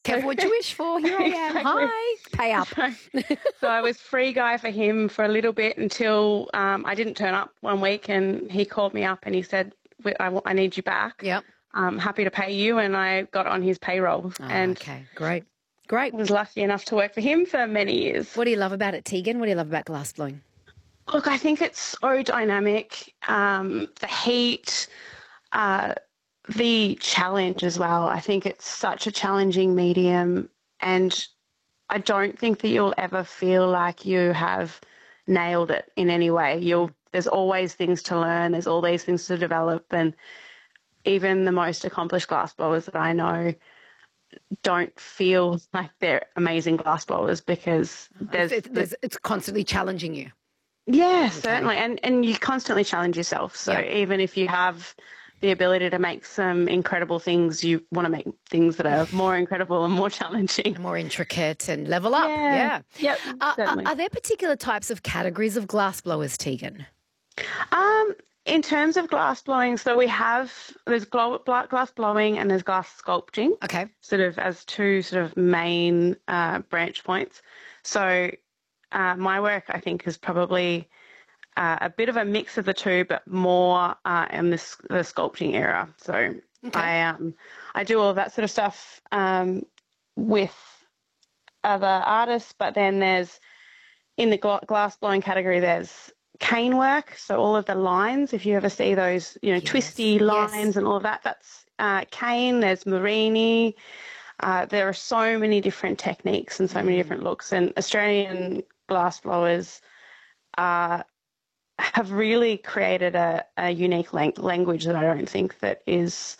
careful what you wish for. Here I am. Exactly. Hi. Pay up. So I was free guy for him for a little bit until I didn't turn up one week, and he called me up and he said, I need you back. Yep. I'm happy to pay you, and I got on his payroll. Oh, and okay. Great. Great. was lucky enough to work for him for many years. What do you love about it, Tegan? What do you love about glass blowing? Look, I think it's so dynamic. The heat, the challenge as well. I think it's such a challenging medium, and I don't think that you'll ever feel like you have nailed it in any way. There's always things to learn. There's always things to develop, and even the most accomplished glassblowers that I know don't feel like they're amazing glassblowers because it's constantly challenging you. Yeah, certainly. And you constantly challenge yourself. So even if you have the ability to make some incredible things, you want to make things that are more incredible and more challenging. More intricate and level up. Yeah. Yep, certainly. Are there particular types of categories of glass blowers, Tegan? In terms of glass blowing, so there's glass blowing and there's glass sculpting. Okay. Sort of as two sort of main branch points. So my work, I think, is probably a bit of a mix of the two, but more in the sculpting era. So I do all of that sort of stuff with other artists, but then there's, in the glass blowing category, there's cane work. So all of the lines, if you ever see those, twisty lines and all of that, that's cane. There's Marini. There are so many different techniques and so many different looks, and Australian glass blowers have really created a unique language that I don't think that is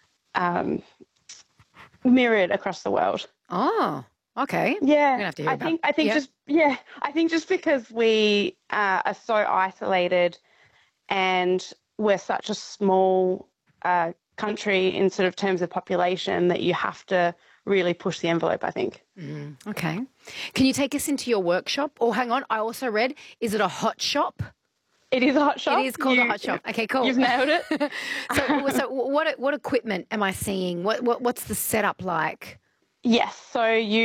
mirrored across the world. Oh, okay. Yeah, I think just because we are so isolated and we're such a small country in sort of terms of population that you have to really push the envelope, I think. Okay. Can you take us into your workshop? Or hang on, I also read, is it a hot shop? It is a hot shop. It is called a hot shop. Okay, cool. You've nailed it. So what equipment am I seeing? What's the setup like? Yes, so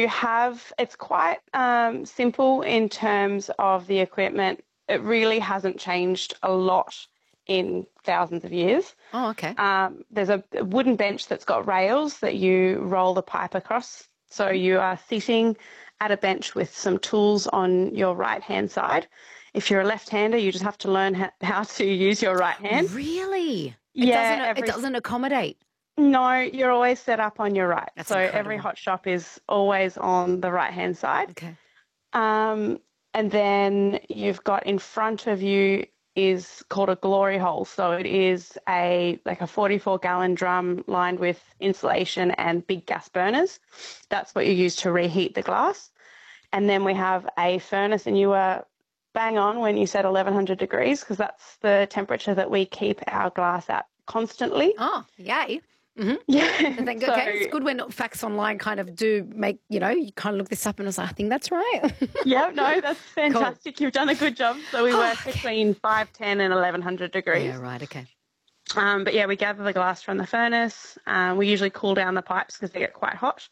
it's quite simple in terms of the equipment. It really hasn't changed a lot in thousands of years. Oh, okay. There's a wooden bench that's got rails that you roll the pipe across. So you are sitting at a bench with some tools on your right-hand side. If you're a left-hander, you just have to learn how to use your right hand. Really? It doesn't accommodate? No, you're always set up on your right. That's so incredible. Every hot shop is always on the right-hand side. Okay. And then you've got in front of you is called a glory hole. So it is a 44-gallon drum lined with insulation and big gas burners. That's what you use to reheat the glass. And then we have a furnace, and you were bang on when you said 1100 degrees, because that's the temperature that we keep our glass at constantly. Oh, yay. Mm-hmm. Yeah. Okay, it's good when facts online kind of do make, you kind of look this up and I was like, I think that's right. Yeah, no, that's fantastic. Cool. You've done a good job. So we work between 510 and 1100 degrees. Yeah, right, okay. But yeah, we gather the glass from the furnace. We usually cool down the pipes because they get quite hot.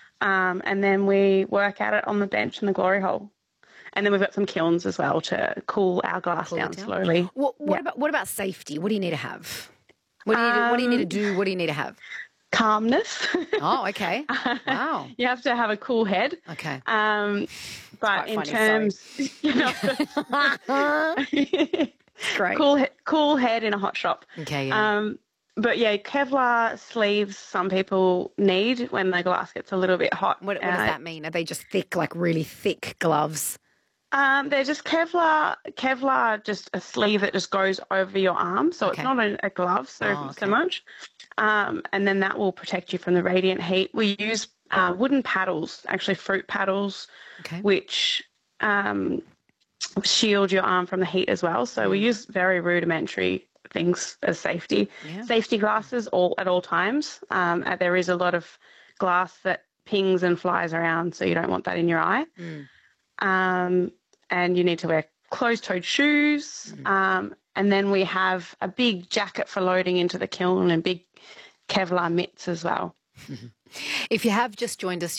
And then we work at it on the bench in the glory hole. And then we've got some kilns as well to cool our glass down slowly. What about safety? What do you need to have? What do you need to do? What do you need to have? Calmness. Oh, okay. Wow. You have to have a cool head. Okay. But in terms, Great. Cool head in a hot shop. Okay. Yeah. But yeah, Kevlar sleeves some people need when the glass gets a little bit hot. What does that mean? Are they just thick, like really thick gloves? They're just Kevlar, just a sleeve that just goes over your arm. So it's not a glove so much. And then that will protect you from the radiant heat. We use wooden paddles, actually fruit paddles, which shield your arm from the heat as well. So we use very rudimentary things as safety. Yeah. Safety glasses at all times. There is a lot of glass that pings and flies around, so you don't want that in your eye. And you need to wear closed-toed shoes. And then we have a big jacket for loading into the kiln and big Kevlar mitts as well. If you have just joined us,